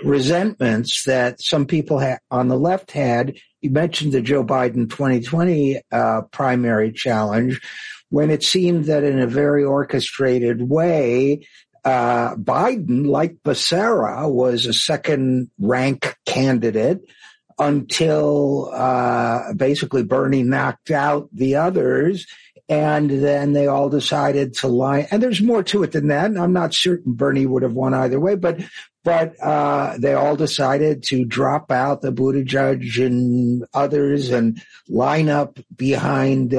resentments that some people on the left had. You mentioned the Joe Biden 2020 primary challenge, when it seemed that in a very orchestrated way, Biden, like Becerra, was a second-rank candidate until basically Bernie knocked out the others. And then they all decided to line. And there's more to it than that. I'm not certain Bernie would have won either way, but they all decided to drop out the Buttigieg and others and line up behind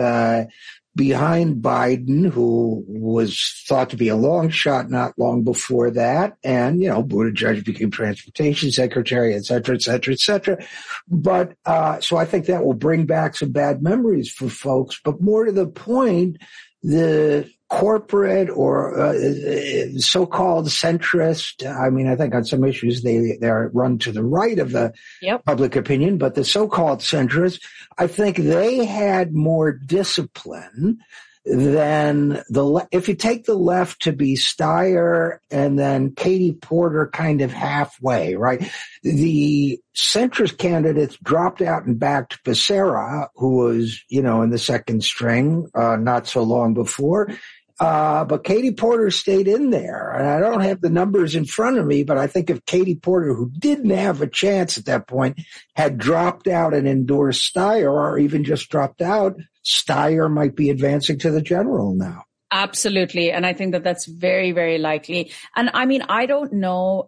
Biden, who was thought to be a long shot not long before that. And, Buttigieg became transportation secretary, et cetera, et cetera, et cetera. But, so I think that will bring back some bad memories for folks. But more to the point, the corporate or so-called centrist, I think on some issues they are run to the right of the public opinion, but the so-called centrists, I think they had more discipline than if you take the left to be Steyer and then Katie Porter kind of halfway, right? The centrist candidates dropped out and backed Becerra, who was, in the second string, not so long before. But Katie Porter stayed in there. And I don't have the numbers in front of me, but I think if Katie Porter, who didn't have a chance at that point, had dropped out and endorsed Steyer, or even just dropped out, Steyer might be advancing to the general now. Absolutely. And I think that that's very, very likely. And I don't know,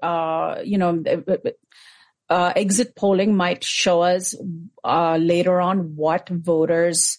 exit polling might show us later on what voters'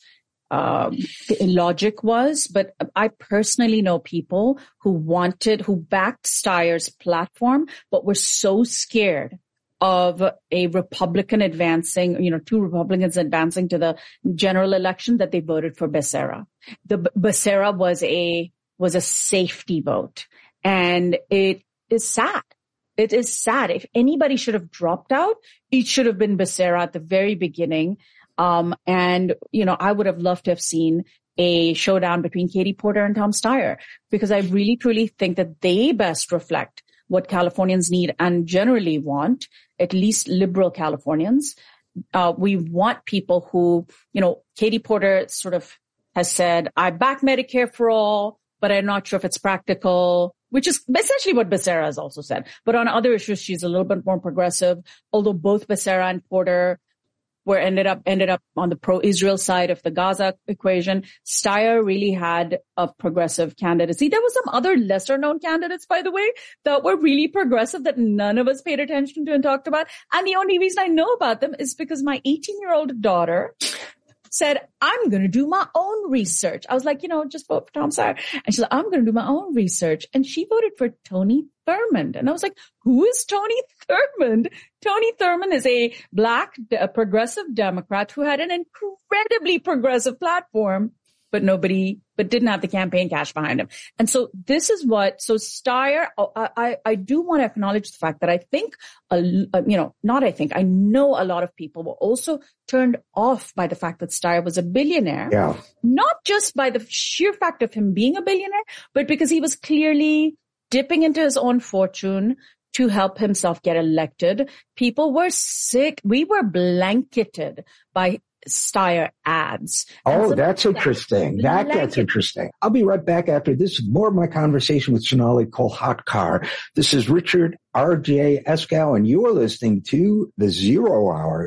logic was, but I personally know people who backed Steyer's platform, but were so scared of a Republican advancing, two Republicans advancing to the general election that they voted for Becerra. The Becerra was a safety vote, and it is sad. It is sad. If anybody should have dropped out, it should have been Becerra at the very beginning. I would have loved to have seen a showdown between Katie Porter and Tom Steyer, because I really, truly think that they best reflect what Californians need and generally want, at least liberal Californians. We want people who, Katie Porter sort of has said, I back Medicare for all, but I'm not sure if it's practical, which is essentially what Becerra has also said. But on other issues, she's a little bit more progressive, although both Becerra and Porter ended up on the pro-Israel side of the Gaza equation. Steyer really had a progressive candidacy. There were some other lesser-known candidates, by the way, that were really progressive that none of us paid attention to and talked about. And the only reason I know about them is because my 18-year-old daughter said, I'm going to do my own research. I was like, just vote for Tom Steyer. And she's like, I'm going to do my own research. And she voted for Tony Thurmond. And I was like, who is Tony Thurmond? Tony Thurmond is a black progressive Democrat who had an incredibly progressive platform, but didn't have the campaign cash behind him. And so Steyer, I do want to acknowledge the fact that I think, I know a lot of people were also turned off by the fact that Steyer was a billionaire. Yeah. Not just by the sheer fact of him being a billionaire, but because he was clearly dipping into his own fortune to help himself get elected. People were sick. We were blanketed by Steyer ads. Oh, that's interesting. That's interesting. I'll be right back after this. More of my conversation with Sonali Kolhatkar. This is Richard R.J. Eskow, and you are listening to The Zero Hour.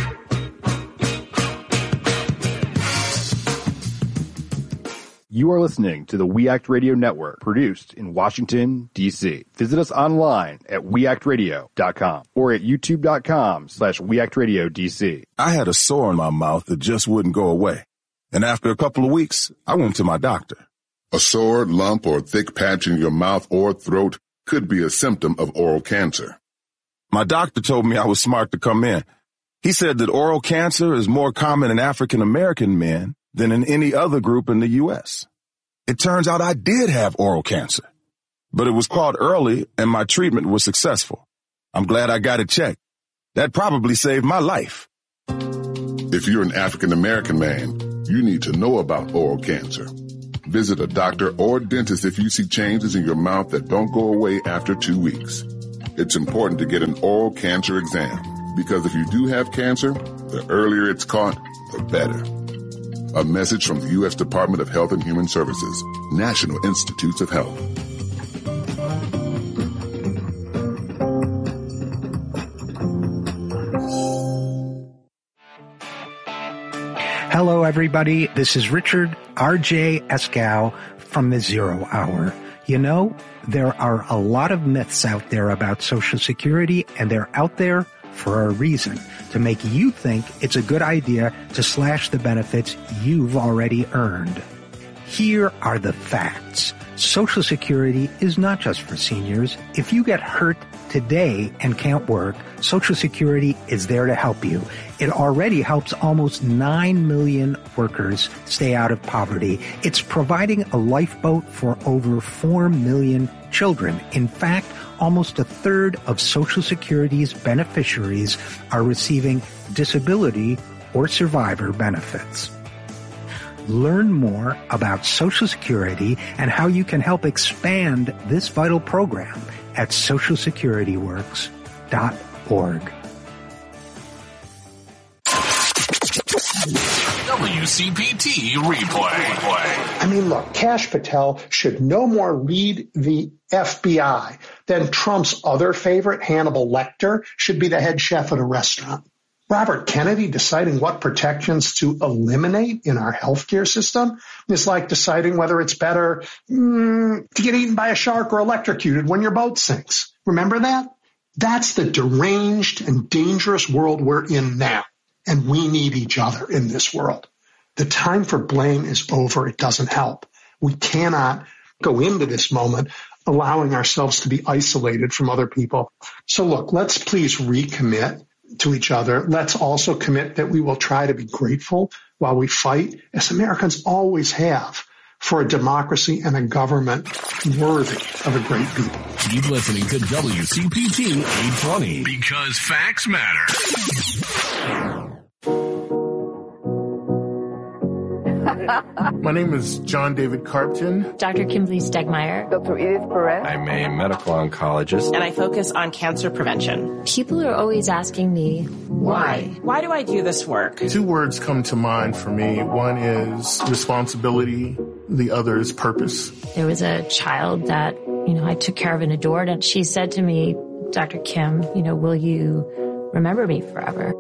You are listening to the We Act Radio Network, produced in Washington, D.C. Visit us online at weactradio.com or at youtube.com/weactradiodc. I had a sore in my mouth that just wouldn't go away. And after a couple of weeks, I went to my doctor. A sore, lump, or thick patch in your mouth or throat could be a symptom of oral cancer. My doctor told me I was smart to come in. He said that oral cancer is more common in African American men than in any other group in the U.S. It turns out I did have oral cancer, but it was caught early and my treatment was successful. I'm glad I got it checked. That probably saved my life. If you're an African American man, you need to know about oral cancer. Visit a doctor or dentist if you see changes in your mouth that don't go away after 2 weeks. it's important to get an oral cancer exam, because if you do have cancer, the earlier it's caught, the better. A message from the U.S. Department of Health and Human Services, National Institutes of Health. Hello, everybody. This is Richard R.J. Eskow from the Zero Hour. You know, there are a lot of myths out there about Social Security, and they're out there for a reason, to make you think it's a good idea to slash the benefits you've already earned. Here are the facts. Social Security is not just for seniors. If you get hurt today and can't work, Social Security is there to help you. It already helps almost 9 million workers stay out of poverty. It's providing a lifeboat for over 4 million children. In fact, almost a third of Social Security's beneficiaries are receiving disability or survivor benefits. Learn more about Social Security and how you can help expand this vital program at socialsecurityworks.org. WCPT replay. I mean, look, Kash Patel should no more lead the FBI than Trump's other favorite, Hannibal Lecter, should be the head chef at a restaurant. Robert Kennedy deciding what protections to eliminate in our healthcare system is like deciding whether it's better to get eaten by a shark or electrocuted when your boat sinks. Remember that? That's the deranged and dangerous world we're in now, and we need each other in this world. The time for blame is over. It doesn't help. We cannot go into this moment allowing ourselves to be isolated from other people. So look, let's please recommit to each other. Let's also commit that we will try to be grateful while we fight, as Americans always have, for a democracy and a government worthy of a great people. Keep listening to WCPT 820, because facts matter. My name is John David Carpton. Dr. Kimberly Stegmeyer. Dr. Edith Perez. I'm a medical oncologist. And I focus on cancer prevention. People are always asking me, why? Why do I do this work? 2 words come to mind for me. One is responsibility. The other is purpose. There was a child that, I took care of and adored, and she said to me, Dr. Kim, will you remember me forever?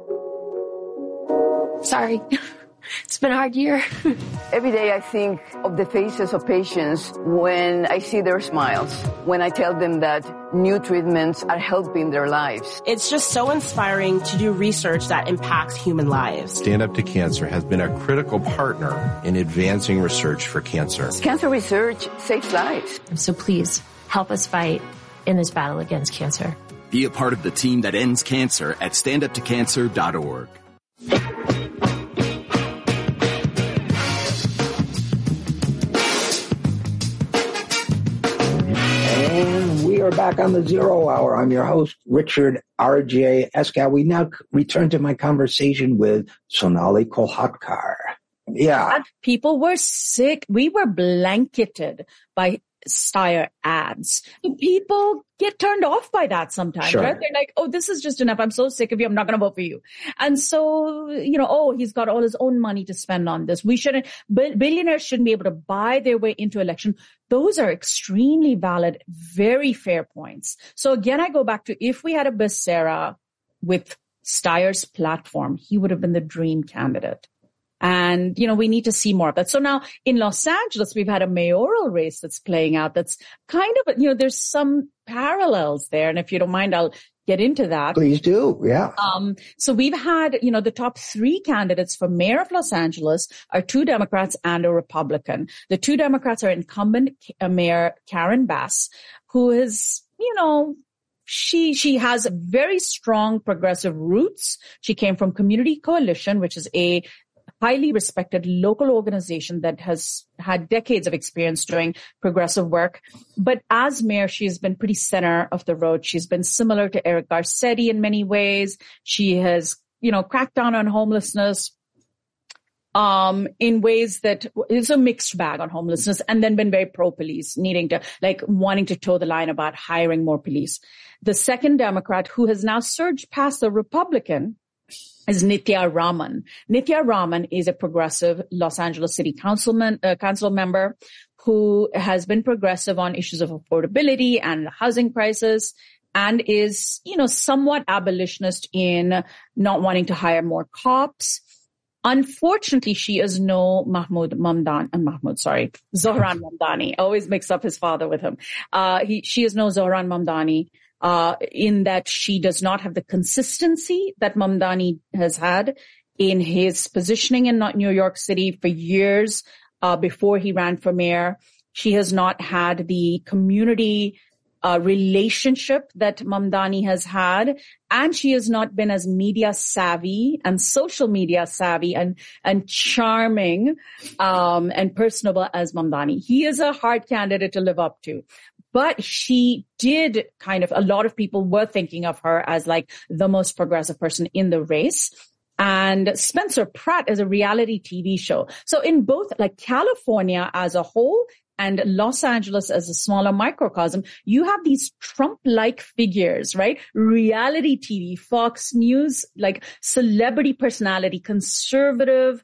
Sorry. It's been a hard year. Every day I think of the faces of patients when I see their smiles, when I tell them that new treatments are helping their lives. It's just so inspiring to do research that impacts human lives. Stand Up to Cancer has been a critical partner in advancing research for cancer. Cancer research saves lives. So please help us fight in this battle against cancer. Be a part of the team that ends cancer at standuptocancer.org. We are back on the Zero Hour. I'm your host, Richard R.J. Eskow. We now return to my conversation with Sonali Kolhatkar. Yeah. People were sick. We were blanketed by Steyer ads. People get turned off by that sometimes, sure. Right? They're like, oh, this is just enough. I'm so sick of you. I'm not going to vote for you. And so, he's got all his own money to spend on this. We shouldn't, billionaires shouldn't be able to buy their way into election. Those are extremely valid, very fair points. So again, I go back to, if we had a Becerra with Steyer's platform, he would have been the dream candidate. And, we need to see more of that. So now in Los Angeles, we've had a mayoral race that's playing out. That's kind of, there's some parallels there. And if you don't mind, I'll get into that. Please do. Yeah. So we've had, the top 3 candidates for mayor of Los Angeles are 2 Democrats and a Republican. The 2 Democrats are incumbent Mayor Karen Bass, who is, she has very strong progressive roots. She came from Community Coalition, which is a highly respected local organization that has had decades of experience doing progressive work. But as mayor, she's been pretty center of the road. She's been similar to Eric Garcetti in many ways. She has, cracked down on homelessness. in ways that is a mixed bag on homelessness, and then been very pro-police, wanting to toe the line about hiring more police. The second Democrat who has now surged past the Republican is Nithya Raman. Nithya Raman is a progressive Los Angeles City council member who has been progressive on issues of affordability and the housing crisis, and is, somewhat abolitionist in not wanting to hire more cops. Unfortunately, she is no Zohran Mamdani. I always mix up his father with him. She is no Zohran Mamdani, in that she does not have the consistency that Mamdani has had in his positioning in New York City for years, before he ran for mayor. She has not had the community relationship that Mamdani has had, and she has not been as media savvy and social media savvy and charming and personable as Mamdani. He is a hard candidate to live up to. But she did a lot of people were thinking of her as like the most progressive person in the race. And Spencer Pratt is a reality TV show. So in both California as a whole and Los Angeles as a smaller microcosm, you have these Trump-like figures, right? Reality TV, Fox News, celebrity personality, conservative,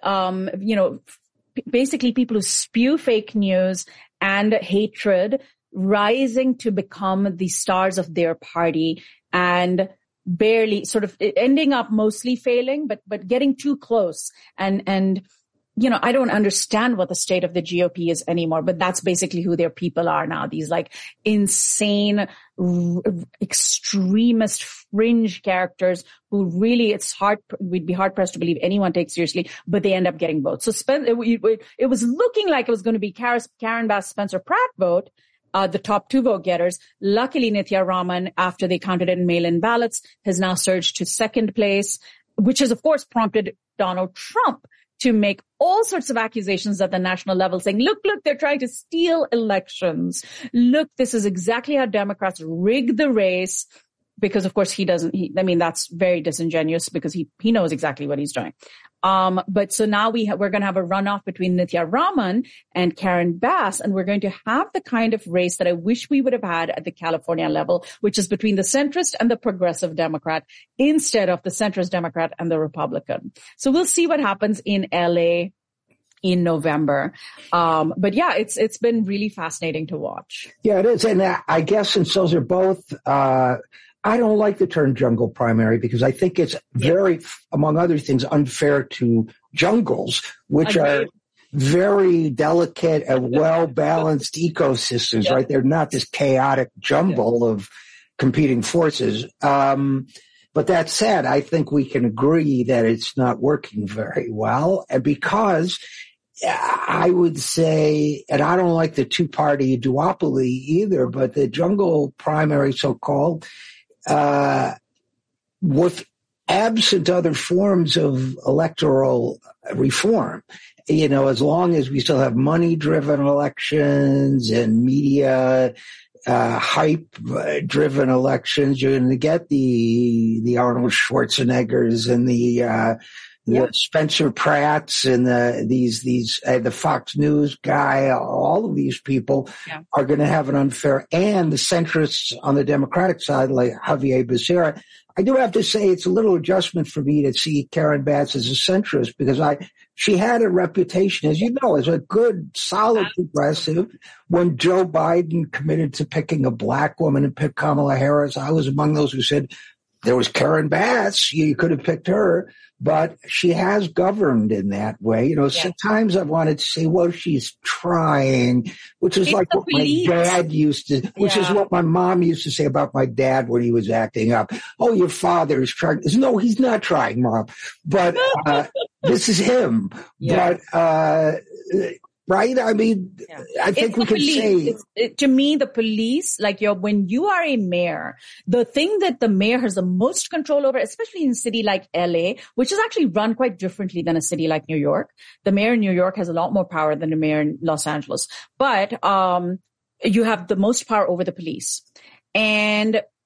basically people who spew fake news and hatred, rising to become the stars of their party and barely ending up mostly failing, but getting too close. And I don't understand what the state of the GOP is anymore, but that's basically who their people are now. These insane, extremist fringe characters who really, we'd be hard pressed to believe anyone takes seriously, but they end up getting votes. So it was looking like it was going to be Karen Bass, Spencer Pratt vote, the top two vote getters. Luckily, Nithya Raman, after they counted it in mail-in ballots, has now surged to second place, which has, of course, prompted Donald Trump to make all sorts of accusations at the national level, saying, look, they're trying to steal elections. Look, this is exactly how Democrats rig the race. Because, of course, that's very disingenuous because he knows exactly what he's doing. But so now we're going to have a runoff between Nithya Raman and Karen Bass, and we're going to have the kind of race that I wish we would have had at the California level, which is between the centrist and the progressive Democrat instead of the centrist Democrat and the Republican. So we'll see what happens in LA in November. But yeah, it's been really fascinating to watch. Yeah, it is. And I guess since those are both, I don't like the term jungle primary because I think it's very, among other things, unfair to jungles, which are very delicate and well-balanced ecosystems, right? They're not this chaotic jumble of competing forces. But that said, I think we can agree that it's not working very well. And because I would say, and I don't like the two-party duopoly either, but the jungle primary, so-called, with absent other forms of electoral reform, as long as we still have money-driven elections and media hype-driven elections, you're going to get the Arnold Schwarzeneggers and the Spencer Pratts and the Fox News guy. All of these people are going to have an unfair, and the centrists on the Democratic side, like Javier Becerra. I do have to say it's a little adjustment for me to see Karen Bass as a centrist because she had a reputation, as you know, as a good, solid progressive. When Joe Biden committed to picking a black woman and picked Kamala Harris, I was among those who said there was Karen Bass. You could have picked her. But she has governed in that way. Sometimes I've wanted to say, well, she's trying, which is like what my dad used to, which is what my mom used to say about my dad when he was acting up. Oh, your father is trying. No, he's not trying, Mom. But this is him. Yeah. But right? I mean, I think we could say... to me, the police, when you are a mayor, the thing that the mayor has the most control over, especially in a city like LA, which is actually run quite differently than a city like New York. The mayor in New York has a lot more power than the mayor in Los Angeles. But you have the most power over the police. And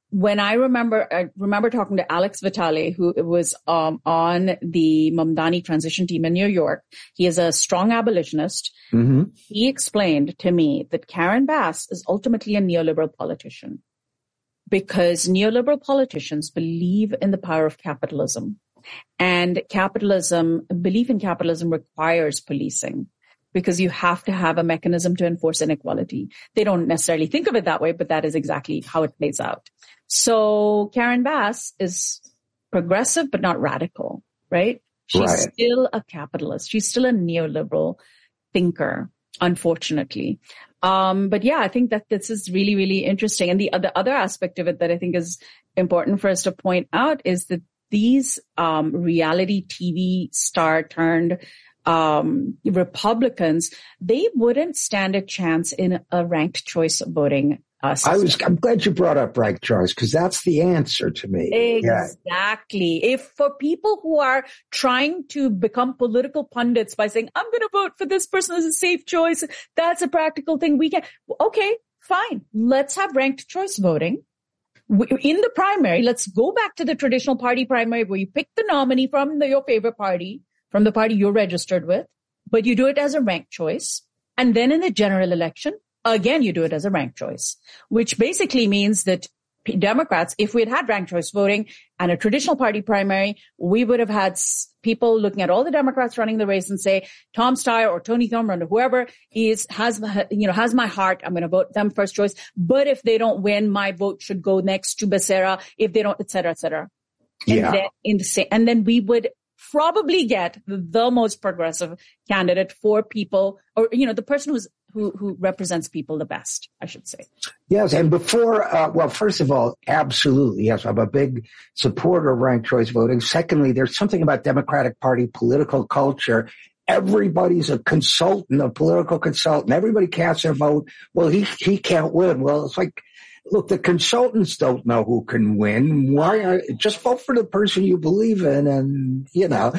when I remember talking to Alex Vitale, who was on the Mamdani transition team in New York. He is a strong abolitionist. Mm-hmm. He explained to me that Karen Bass is ultimately a neoliberal politician because neoliberal politicians believe in the power of capitalism, and belief in capitalism requires policing, because you have to have a mechanism to enforce inequality. They don't necessarily think of it that way, but that is exactly how it plays out. So Karen Bass is progressive, but not radical, right? She's still a capitalist. She's still a neoliberal thinker, unfortunately. But yeah, I think that this is really, really interesting. And the other aspect of it that I think is important for us to point out is that these reality TV star turned Republicans, they wouldn't stand a chance in a ranked choice voting system. I'm glad you brought up ranked choice, because that's the answer to me. Exactly. Yeah. If for people who are trying to become political pundits by saying, I'm going to vote for this person as a safe choice, that's a practical thing, we can. Okay, fine. Let's have ranked choice voting. In the primary, let's go back to the traditional party primary where you pick the nominee from your favorite party, from the party you're registered with, but you do it as a ranked choice. And then in the general election, again, you do it as a ranked choice, which basically means that Democrats, if we had ranked choice voting and a traditional party primary, we would have had people looking at all the Democrats running the race and say, Tom Steyer or Tony Thurmond or whoever has my heart. I'm going to vote them first choice. But if they don't win, my vote should go next to Becerra. If they don't, et cetera, et cetera. Yeah. And then we would probably get the most progressive candidate for people, or, the person who represents people the best, I should say. Yes. And before, first of all, absolutely. Yes. I'm a big supporter of ranked choice voting. Secondly, there's something about Democratic Party political culture. Everybody's a consultant, a political consultant. Everybody casts their vote. Well, he can't win. Well, it's like, look, the consultants don't know who can win. Just vote for the person you believe in, and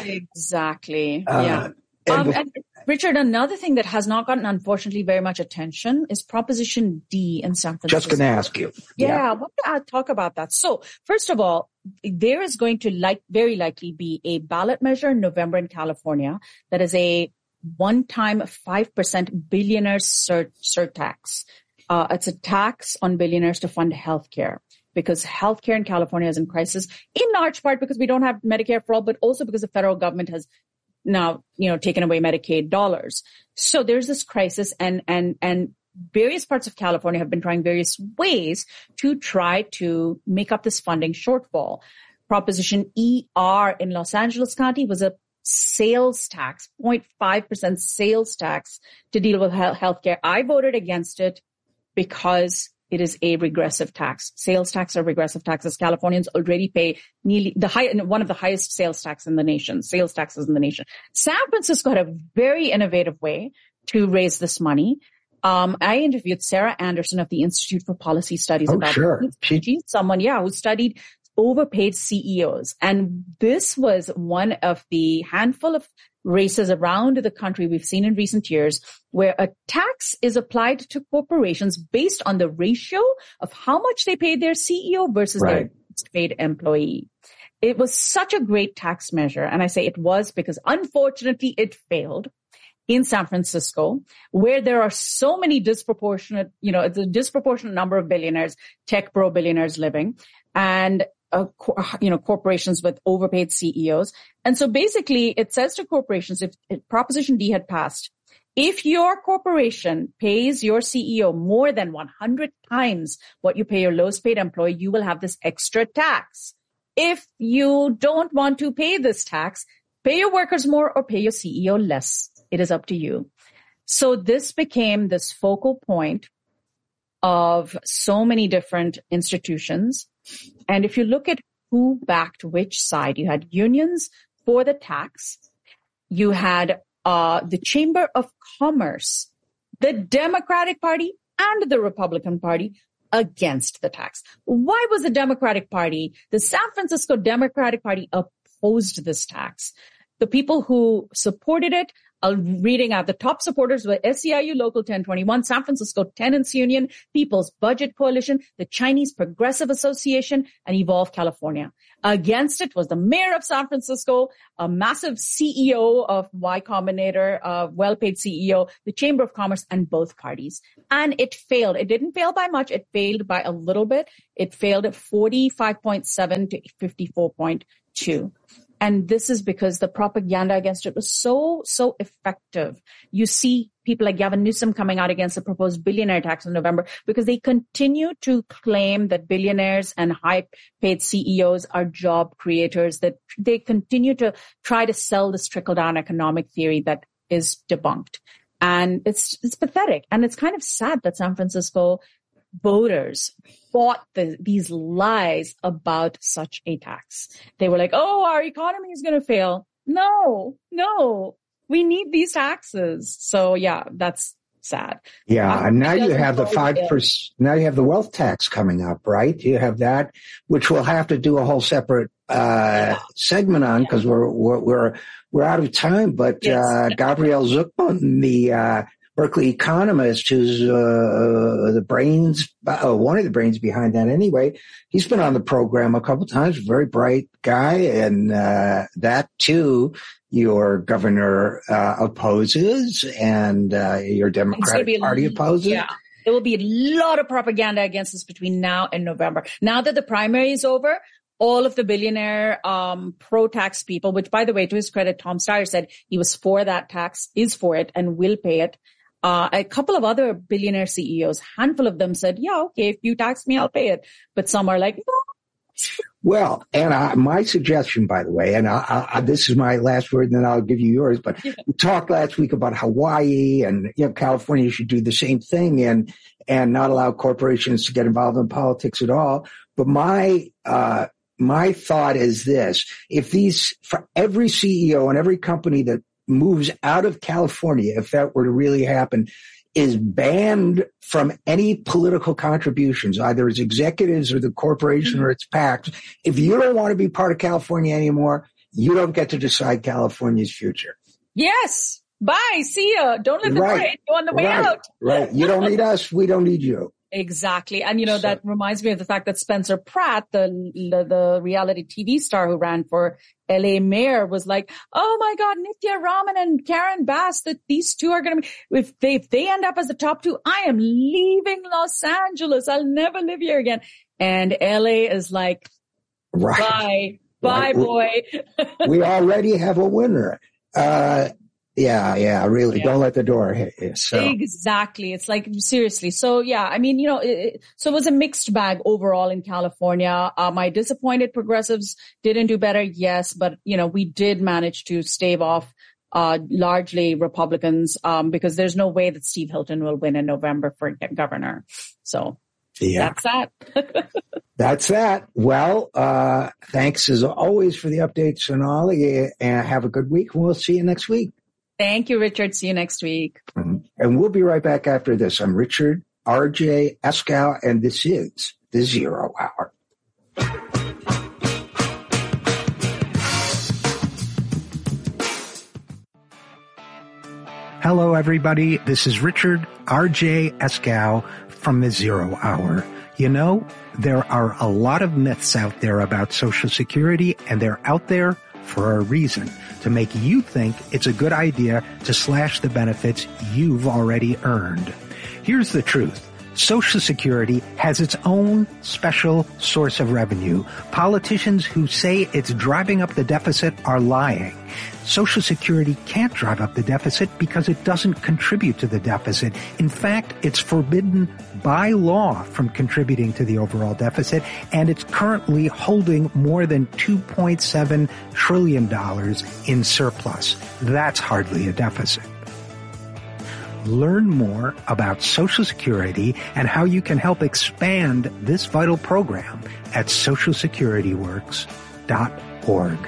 Exactly. Yeah. And Richard, another thing that has not gotten, unfortunately, very much attention is Proposition D in San Francisco. Just going to ask you. Yeah, I want to talk about that. So, first of all, there is going to very likely be a ballot measure in November in California that is a one-time 5% billionaire surtax. It's a tax on billionaires to fund healthcare, because healthcare in California is in crisis, in large part because we don't have Medicare for all, but also because the federal government has now, taken away Medicaid dollars. So there's this crisis, and various parts of California have been trying various ways to try to make up this funding shortfall. Proposition ER in Los Angeles County was a sales tax, 0.5% sales tax to deal with healthcare. I voted against it because it is a regressive tax. Sales tax are regressive taxes. Californians already pay one of the highest sales taxes in the nation. San Francisco had a very innovative way to raise this money. I interviewed Sarah Anderson of the Institute for Policy Studies about this. She's someone, who studied overpaid CEOs. And this was one of the handful of races around the country we've seen in recent years where a tax is applied to corporations based on the ratio of how much they paid their CEO versus their paid employee. It was such a great tax measure. And I say it was because unfortunately it failed in San Francisco, where there are so many disproportionate number of billionaires, tech pro billionaires living, and corporations with overpaid CEOs. And so basically it says to corporations, if Proposition D had passed, if your corporation pays your CEO more than 100 times what you pay your lowest paid employee, you will have this extra tax. If you don't want to pay this tax, pay your workers more or pay your CEO less. It is up to you. So this became this focal point of so many different institutions. And if you look at who backed which side, you had unions for the tax. You had the Chamber of Commerce, the Democratic Party and the Republican Party against the tax. Why was the Democratic Party, the San Francisco Democratic Party, opposed this tax? The people who supported it reading out the top supporters were SEIU Local 1021, San Francisco Tenants Union, People's Budget Coalition, the Chinese Progressive Association, and Evolve California. Against it was the mayor of San Francisco, a massive CEO of Y Combinator, a well-paid CEO, the Chamber of Commerce, and both parties. And it failed. It didn't fail by much. It failed by a little bit. It failed at 45.7 to 54.2. And this is because the propaganda against it was so effective. You see people like Gavin Newsom coming out against the proposed billionaire tax in November because they continue to claim that billionaires and high-paid CEOs are job creators, that they continue to try to sell this trickle-down economic theory that is debunked. And it's pathetic. And it's kind of sad that San Francisco voters fought these lies about such a tax. They were like, oh, our economy is going to fail. No, we need these taxes. So yeah, that's sad. Yeah. And now you have the 5%. Now you have the wealth tax coming up, right? You have that, which we'll have to do a whole separate segment on because we're out of time. But Gabriel Zucman, the Berkeley economist, who's the brains, one of the brains behind that anyway. He's been on the program a couple times, very bright guy, and that too your governor opposes, and your Democratic Party opposes. Yeah. There will be a lot of propaganda against us between now and November. Now that the primary is over, all of the billionaire pro-tax people, which, by the way, to his credit, Tom Steyer said he was for that tax, is for it, and will pay it. A couple of other billionaire CEOs, handful of them said, yeah, okay, if you tax me, I'll pay it. But some are like, no. Well, and my suggestion, by the way, and this is my last word, and then I'll give you yours, but we talked last week about Hawaii and, California should do the same thing and not allow corporations to get involved in politics at all. But my thought is this: for every CEO and every company that moves out of California, if that were to really happen, is banned from any political contributions, either as executives or the corporation or its PACs. If you don't want to be part of California anymore, you don't get to decide California's future. Yes. Bye. See ya. Don't let the parade go on the way out. Right. You don't need us. We don't need you. Exactly. And, that reminds me of the fact that Spencer Pratt, the reality TV star who ran for LA mayor, was like, oh my God, Nithya Raman and Karen Bass, that these two are going to be, if they end up as the top two, I am leaving Los Angeles. I'll never live here again. And LA is like, bye, boy. We already have a winner. Yeah, really. Yeah. Don't let the door hit you. So. Exactly. It's like, seriously. So yeah, I mean, so it was a mixed bag overall in California. My disappointed progressives didn't do better. Yes. But, we did manage to stave off, largely Republicans, because there's no way that Steve Hilton will win in November for governor. So that's that. That's that. Well, thanks as always for the updates, Sonali, and have a good week. We'll see you next week. Thank you, Richard. See you next week. And we'll be right back after this. I'm Richard R.J. Eskow, and this is The Zero Hour. Hello, everybody. This is Richard R.J. Eskow from The Zero Hour. There are a lot of myths out there about Social Security, and they're out there for a reason, to make you think it's a good idea to slash the benefits you've already earned. Here's the truth. Social Security has its own special source of revenue. Politicians who say it's driving up the deficit are lying. Social Security can't drive up the deficit because it doesn't contribute to the deficit. In fact, it's forbidden by law from contributing to the overall deficit, and it's currently holding more than $2.7 trillion in surplus. That's hardly a deficit. Learn more about Social Security and how you can help expand this vital program at socialsecurityworks.org.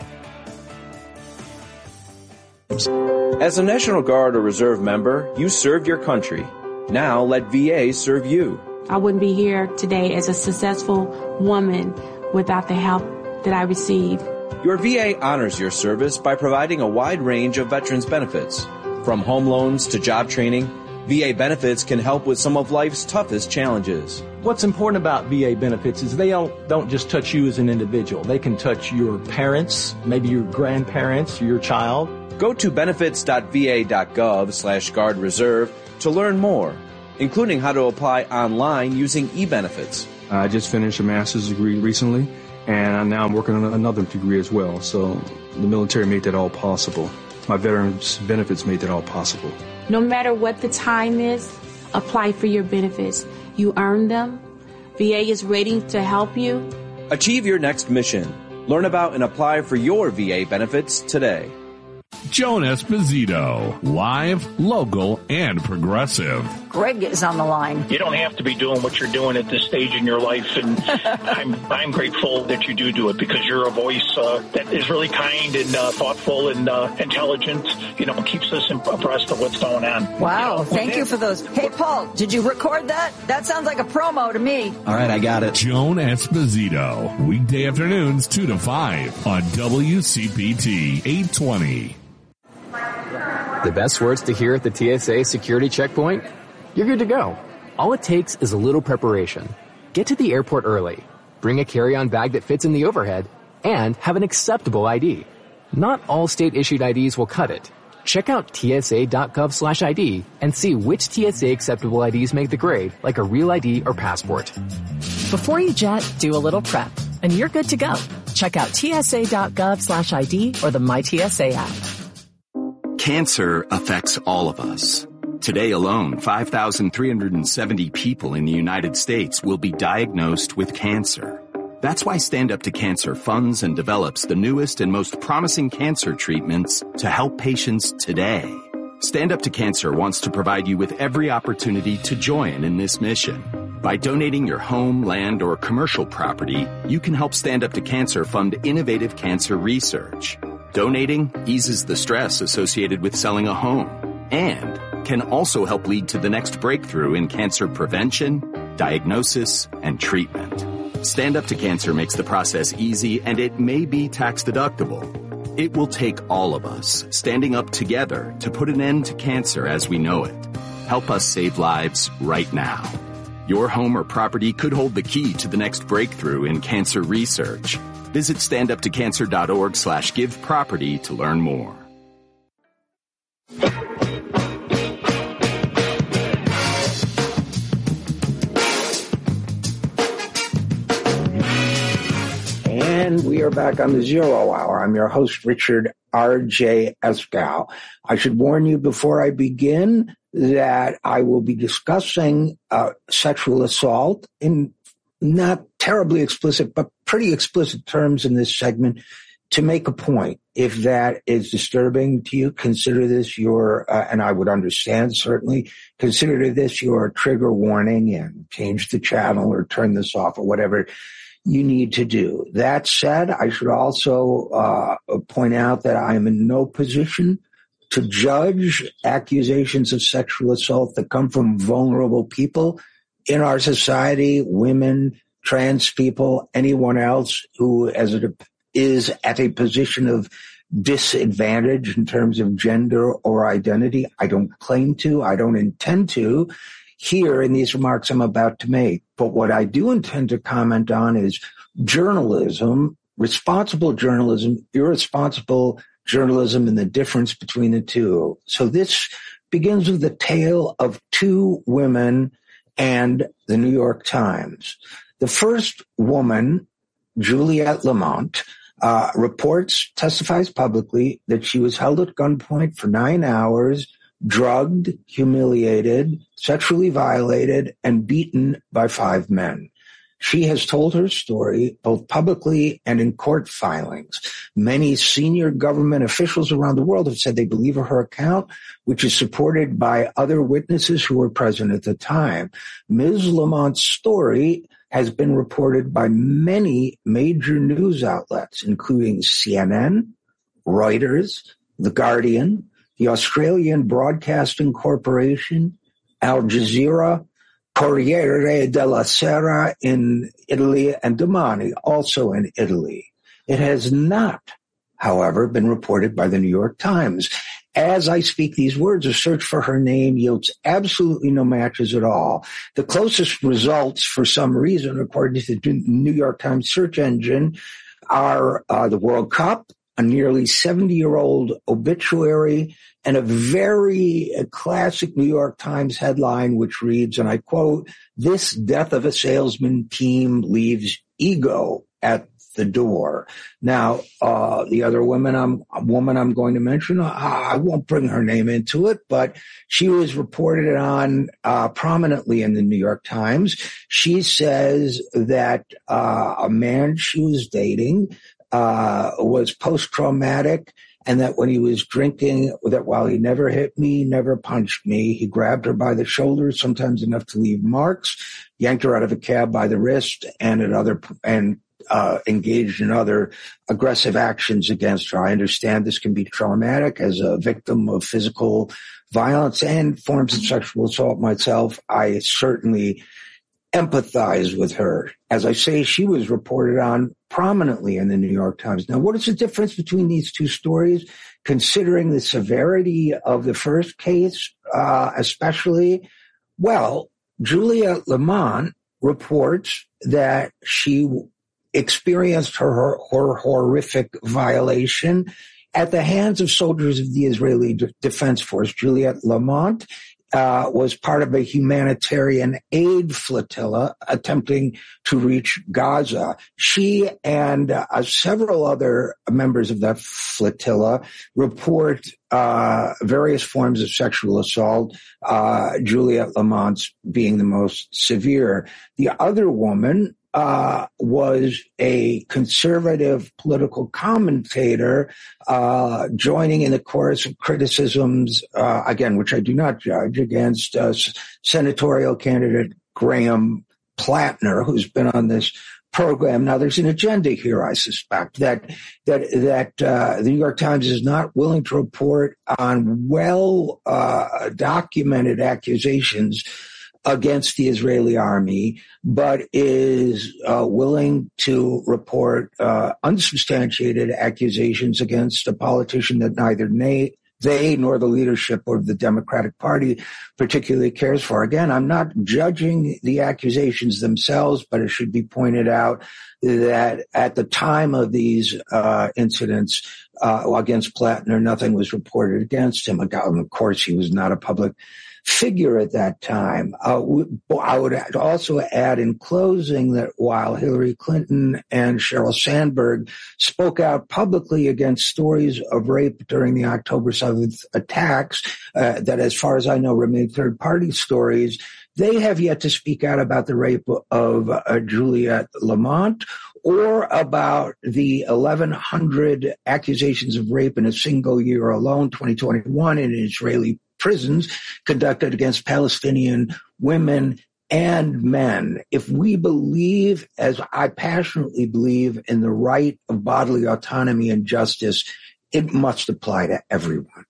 As a National Guard or Reserve member, you served your country. Now let VA serve you. I wouldn't be here today as a successful woman without the help that I received. Your VA honors your service by providing a wide range of veterans benefits. From home loans to job training, VA benefits can help with some of life's toughest challenges. What's important about VA benefits is they don't just touch you as an individual. They can touch your parents, maybe your grandparents, your child. Go to benefits.va.gov/Guard Reserve to learn more, including how to apply online using eBenefits. I just finished a master's degree recently, and now I'm working on another degree as well. So the military made that all possible. My veterans benefits made that all possible. No matter what the time is, apply for your benefits. You earn them. VA is waiting to help you. Achieve your next mission. Learn about and apply for your VA benefits today. Joan Esposito, live, local, and progressive. Greg is on the line. You don't have to be doing what you're doing at this stage in your life, and I'm grateful that you do it because you're a voice that is really kind and thoughtful and intelligent. Keeps us abreast of what's going on. Wow, thank you for those. Hey, Paul, did you record that? That sounds like a promo to me. All right, I got it. Joan Esposito, weekday afternoons 2 to 5 on WCPT 820. The best words to hear at the TSA security checkpoint? You're good to go. All it takes is a little preparation. Get to the airport early, bring a carry-on bag that fits in the overhead, and have an acceptable ID. Not all state-issued IDs will cut it. Check out TSA.gov/ID and see which TSA acceptable IDs make the grade, like a real ID or passport. Before you jet, do a little prep, and you're good to go. Check out TSA.gov/ID or the MyTSA app. Cancer affects all of us. Today alone, 5,370 people in the United States will be diagnosed with cancer. That's why Stand Up to Cancer funds and develops the newest and most promising cancer treatments to help patients today. Stand Up to Cancer wants to provide you with every opportunity to join in this mission. By donating your home, land, or commercial property, you can help Stand Up to Cancer fund innovative cancer research. Donating eases the stress associated with selling a home and can also help lead to the next breakthrough in cancer prevention, diagnosis, and treatment. Stand Up to Cancer makes the process easy, and it may be tax deductible. It will take all of us standing up together to put an end to cancer as we know it. Help us save lives right now. Your home or property could hold the key to the next breakthrough in cancer research. Visit standuptocancer.org/giveproperty to learn more. And we are back on the Zero Hour. I'm your host, Richard R.J. Eskow. I should warn you before I begin that I will be discussing sexual assault in not terribly explicit, but pretty explicit terms in this segment to make a point. If that is disturbing to you, consider this your, and I would understand certainly, consider this your trigger warning and change the channel or turn this off or whatever you need to do. That said, I should also point out that I am in no position to judge accusations of sexual assault that come from vulnerable people in our society, women, trans people, anyone else who is at a position of disadvantage in terms of gender or identity. I don't claim to, I don't intend to here in these remarks I'm about to make. But what I do intend to comment on is journalism, responsible journalism, irresponsible journalism, and the difference between the two. So this begins with the tale of two women and the New York Times. The first woman, Juliette Lamont, testifies publicly that she was held at gunpoint for 9 hours, drugged, humiliated, sexually violated, and beaten by 5 men. She has told her story both publicly and in court filings. Many senior government officials around the world have said they believe her account, which is supported by other witnesses who were present at the time. Ms. Lamont's story has been reported by many major news outlets, including CNN, Reuters, The Guardian, the Australian Broadcasting Corporation, Al Jazeera, Corriere della Sera in Italy, and Domani, also in Italy. It has not, however, been reported by the New York Times. As I speak these words, a search for her name yields absolutely no matches at all. The closest results, for some reason, according to the New York Times search engine, are the World Cup, a nearly 70-year-old obituary, and a very classic New York Times headline, which reads, and I quote, "This death of a salesman team leaves ego at the door." Now, the other woman I'm going to mention, I won't bring her name into it, but she was reported on prominently in the New York Times. She says that a man she was dating was post-traumatic, and that when he was drinking, that while he never hit me, never punched me, he grabbed her by the shoulders, sometimes enough to leave marks, yanked her out of a cab by the wrist, and engaged in other aggressive actions against her. I understand this can be traumatic. As a victim of physical violence and forms of sexual assault myself, I certainly empathize with her. As I say, she was reported on prominently in the New York Times. Now, what is the difference between these two stories, considering the severity of the first case, especially? Well, Juliette Lamont reports that she experienced her horrific violation at the hands of soldiers of the Israeli Defense Force. Juliette Lamont was part of a humanitarian aid flotilla attempting to reach Gaza. She and several other members of that flotilla report various forms of sexual assault, Juliette Lamont's being the most severe. The other woman was a conservative political commentator, joining in the chorus of criticisms, again, which I do not judge, against senatorial candidate Graham Plattner, who's been on this program. Now, there's an agenda here, I suspect, that the New York Times is not willing to report on documented accusations against the Israeli army, but is willing to report unsubstantiated accusations against a politician that neither they nor the leadership of the Democratic Party particularly cares for. Again, I'm not judging the accusations themselves, but it should be pointed out that at the time of these incidents against Plattner, nothing was reported against him. Of course, he was not a public figure at that time. I would also add in closing that while Hillary Clinton and Sheryl Sandberg spoke out publicly against stories of rape during the October 7th attacks, that as far as I know remain third-party stories, they have yet to speak out about the rape of Juliette Lamont or about the 1,100 accusations of rape in a single year alone, 2021, in Israeli prisons conducted against Palestinian women and men. If we believe, as I passionately believe, in the right of bodily autonomy and justice, it must apply to everyone.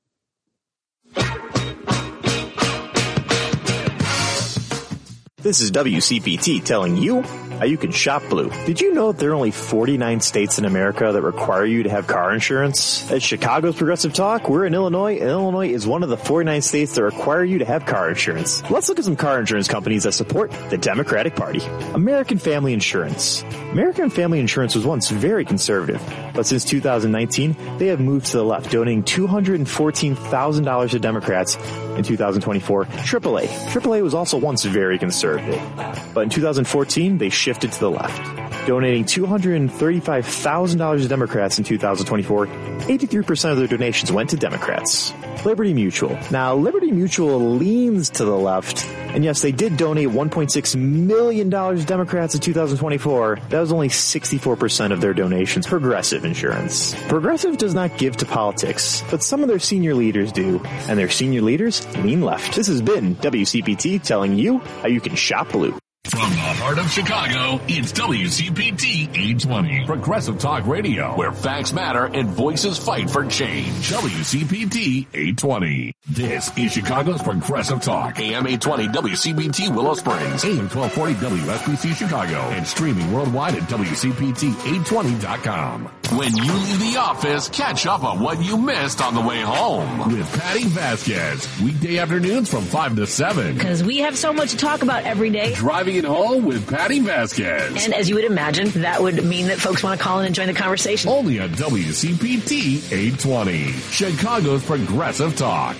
This is WCPT telling you how you can shop blue. Did you know that there are only 49 states in America that require you to have car insurance? At Chicago's Progressive Talk, we're in Illinois, and Illinois is one of the 49 states that require you to have car insurance. Let's look at some car insurance companies that support the Democratic Party. American Family Insurance. American Family Insurance was once very conservative, but since 2019, they have moved to the left, donating $214,000 to Democrats in 2024. AAA was also once very conservative, but in 2014, they shifted to the left, donating $235,000 to Democrats in 2024. 83% of their donations went to Democrats. Liberty Mutual. Now, Liberty Mutual leans to the left, and yes, they did donate $1.6 million to Democrats in 2024. That was only 64% of their donations. Progressive Insurance. Progressive does not give to politics, but some of their senior leaders do, and their senior leaders lean left. This has been WCPT telling you how you can shop blue. From the heart of Chicago, it's WCPT 820. Progressive Talk Radio, where facts matter and voices fight for change. WCPT 820. This is Chicago's Progressive Talk. AM 820 WCPT Willow Springs. AM 1240 WSBC Chicago. And streaming worldwide at WCPT820.com. When you leave the office, catch up on what you missed on the way home. With Patty Vasquez. Weekday afternoons from 5 to 7. Because we have so much to talk about every day. Driving it home with Patty Vasquez. And as you would imagine, that would mean that folks want to call in and join the conversation. Only on WCPT 820. Chicago's Progressive Talk.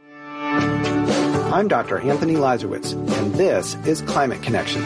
I'm Dr. Anthony Lazarowitz, and this is Climate Connections.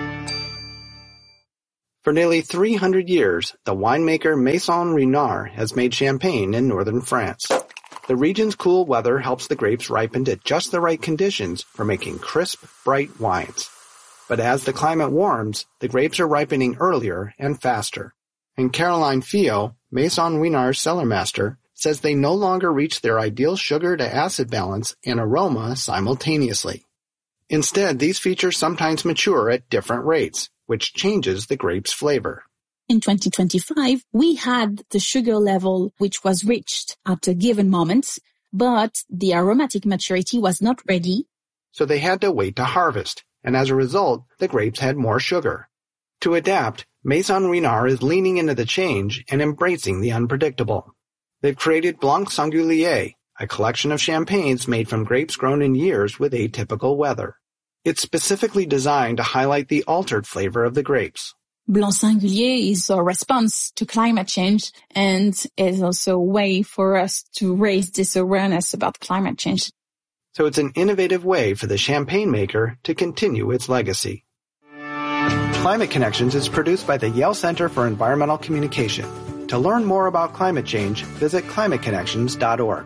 For nearly 300 years, the winemaker Maison Renard has made champagne in northern France. The region's cool weather helps the grapes ripen to just the right conditions for making crisp, bright wines. But as the climate warms, the grapes are ripening earlier and faster. And Caroline Fio, Maison Renard's cellar master, says they no longer reach their ideal sugar to acid balance and aroma simultaneously. Instead, these features sometimes mature at different rates, which changes the grape's flavor. In 2025, we had the sugar level which was reached at a given moment, but the aromatic maturity was not ready. So they had to wait to harvest, and as a result, the grapes had more sugar. To adapt, Maison Renard is leaning into the change and embracing the unpredictable. They've created Blanc Singulier, a collection of champagnes made from grapes grown in years with atypical weather. It's specifically designed to highlight the altered flavor of the grapes. Blanc Singulier is a response to climate change and is also a way for us to raise this awareness about climate change. So it's an innovative way for the champagne maker to continue its legacy. Climate Connections is produced by the Yale Center for Environmental Communication. To learn more about climate change, visit climateconnections.org.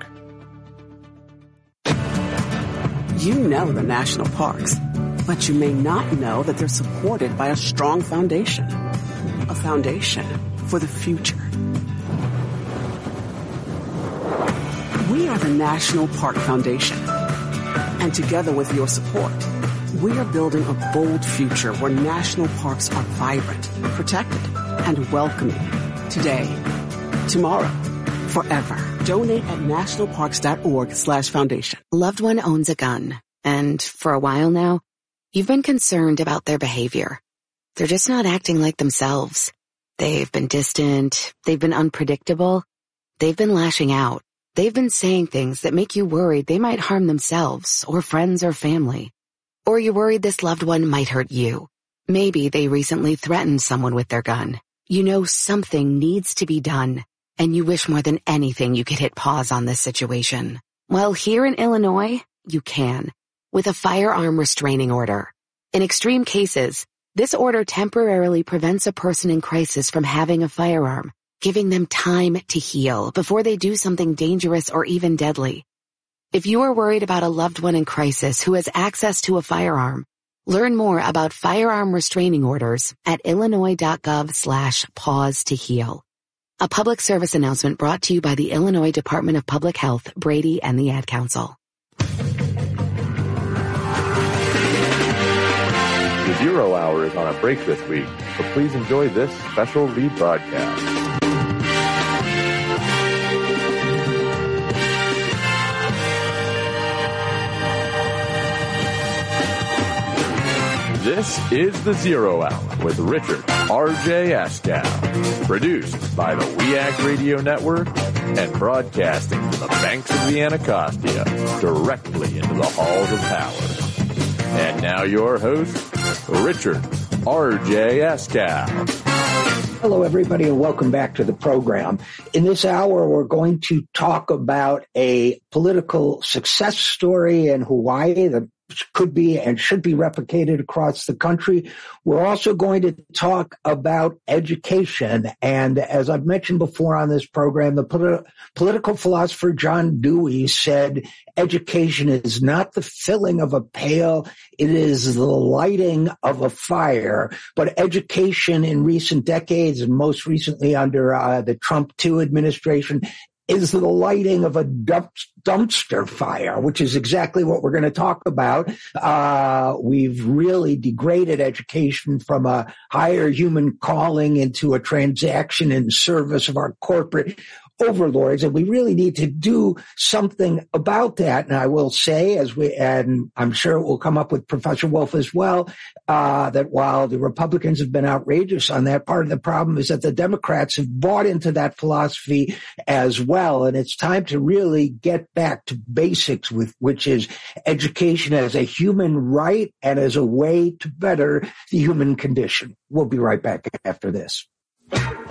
You know the national parks, but you may not know that they're supported by a strong foundation. A foundation for the future. We are the National Park Foundation. And together with your support, we are building a bold future where national parks are vibrant, protected, and welcoming. Today, tomorrow, forever. Donate at nationalparks.org/foundation. Loved one owns a gun, and for a while now, you've been concerned about their behavior. They're just not acting like themselves. They've been distant, they've been unpredictable, they've been lashing out. They've been saying things that make you worried they might harm themselves or friends or family. Or you're worried this loved one might hurt you. Maybe they recently threatened someone with their gun. You know something needs to be done, and you wish more than anything you could hit pause on this situation. Well, here in Illinois, you can, with a firearm restraining order. In extreme cases, this order temporarily prevents a person in crisis from having a firearm, giving them time to heal before they do something dangerous or even deadly. If you are worried about a loved one in crisis who has access to a firearm, learn more about firearm restraining orders at illinois.gov/pause to heal. A public service announcement brought to you by the Illinois Department of Public Health, Brady, and the Ad Council. The Zero Hour is on a break this week, so please enjoy this special rebroadcast. This is the Zero Hour with Richard R.J. Askow, produced by the WEAC Radio Network and broadcasting from the banks of the Anacostia directly into the halls of power. And now your host, Richard R.J. Askow. Hello, everybody, and welcome back to the program. In this hour, we're going to talk about a political success story in Hawaii that could be and should be replicated across the country. We're also going to talk about education. And as I've mentioned before on this program, the political philosopher John Dewey said, education is not the filling of a pail, it is the lighting of a fire. But education in recent decades, and most recently under the Trump II administration, is the lighting of a dumpster fire, which is exactly what we're going to talk about. We've really degraded education from a higher human calling into a transaction in service of our corporate overlords, and we really need to do something about that. And I will say, and I'm sure it will come up with Professor Wolf as well, that while the Republicans have been outrageous on that, part of the problem is that the Democrats have bought into that philosophy as well. And it's time to really get back to basics, which is education as a human right and as a way to better the human condition. We'll be right back after this.